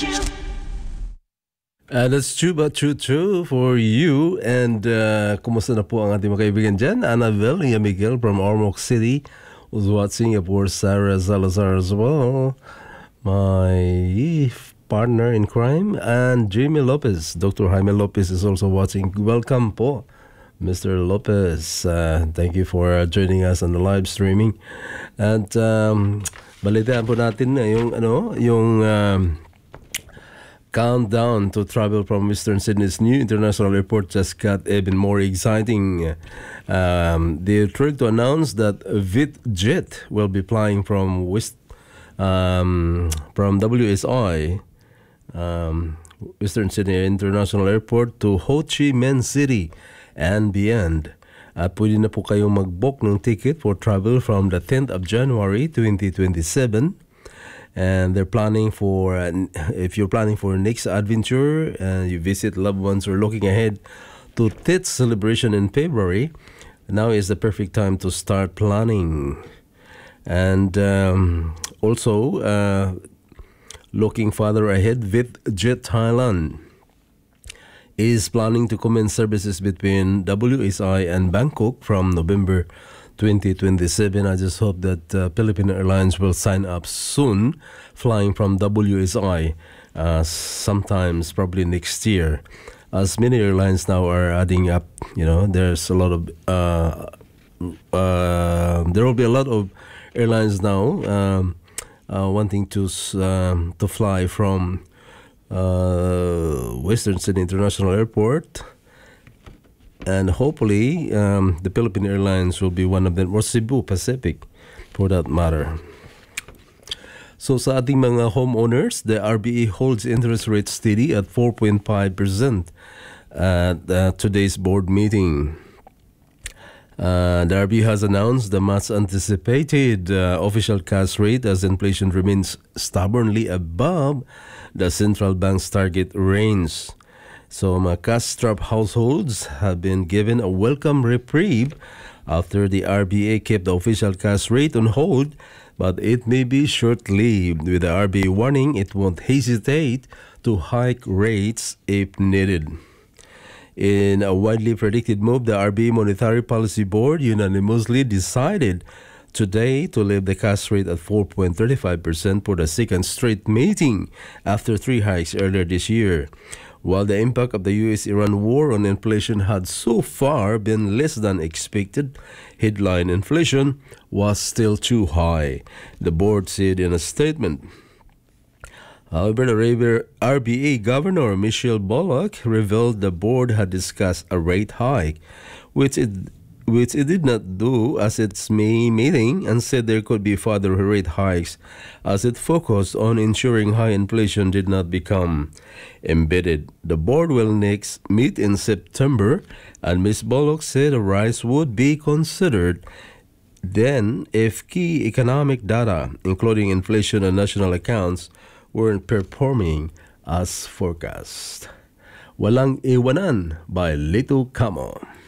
That's true but true for you. And kumusta na po ang ating mga kaibigan dyan? Annabelle, Nia Miguel from Ormoc City was watching. Singapore, Sarah Salazar as well. My partner in crime. And Jamie Lopez. Dr. Jaime Lopez is also watching. Welcome po, Mr. Lopez. Thank you for joining us on the live streaming. And balitaan po natin yung countdown to travel from Western Sydney's new international airport just got even more exciting. They're trying to announce that VietJet will be flying from WSI, Western Sydney International Airport, to Ho Chi Minh City and beyond. At pwede na po kayong mag-book ng ticket for travel from the 10th of January 2027. And they're planning for, if you're planning for next adventure and you visit loved ones or looking ahead to Tit's celebration in February, now is the perfect time to start planning. And also, looking farther ahead, VietJet Thailand is planning to commence services between WSI and Bangkok from November 2027. I just hope that Philippine Airlines will sign up soon, flying from WSI sometimes probably next year. As many airlines now are adding up, there's a lot of there will be a lot of airlines now wanting to fly from Western Sydney International Airport. And hopefully, the Philippine Airlines will be one of them, or Cebu Pacific, for that matter. So sa ating mga homeowners, the RBA holds interest rate steady at 4.5% at today's board meeting. The RBA has announced the much anticipated official cash rate as inflation remains stubbornly above the central bank's target range. So mga cash-strapped households have been given a welcome reprieve after the RBA kept the official cash rate on hold, but it may be short-lived, with the RBA warning it won't hesitate to hike rates if needed. In a widely predicted move, the RBA Monetary Policy Board unanimously decided today to leave the cash rate at 4.35% for the second straight meeting after 3 hikes earlier this year. While the impact of the U.S.-Iran war on inflation had so far been less than expected, headline inflation was still too high, the board said in a statement. However, the RBA Governor Michelle Bullock revealed the board had discussed a rate hike, which it did not do at its May meeting, and said there could be further rate hikes as it focused on ensuring high inflation did not become embedded. The board will next meet in September, and Ms. Bullock said a rise would be considered then if key economic data, including inflation and national accounts, weren't performing as forecast. Walang Iwanan by Lito Camo.